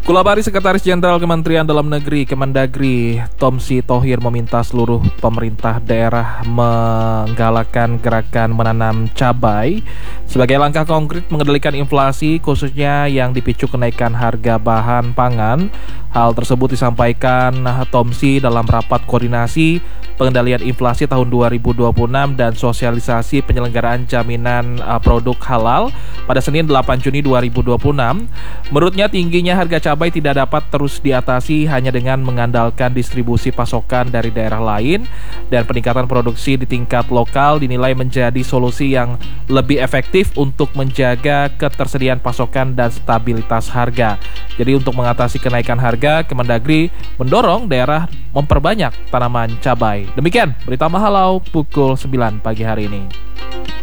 Kulabari Sekretaris Jenderal Kementerian Dalam Negeri Kemendagri Tomsi Thohir meminta seluruh pemerintah daerah menggalakkan gerakan menanam cabai sebagai langkah konkret mengendalikan inflasi khususnya yang dipicu kenaikan harga bahan pangan. Hal tersebut disampaikan Tomsi dalam rapat koordinasi pengendalian inflasi tahun 2026 dan sosialisasi penyelenggaraan jaminan produk halal pada Senin 8 Juni 2026. Menurutnya tingginya harga cabai tidak dapat terus diatasi hanya dengan mengandalkan distribusi pasokan dari daerah lain, dan peningkatan produksi di tingkat lokal dinilai menjadi solusi yang lebih efektif untuk menjaga ketersediaan pasokan dan stabilitas harga. Jadi untuk mengatasi kenaikan harga, Kemendagri mendorong daerah memperbanyak tanaman cabai. Demikian berita Mahalau pukul 9 pagi hari ini.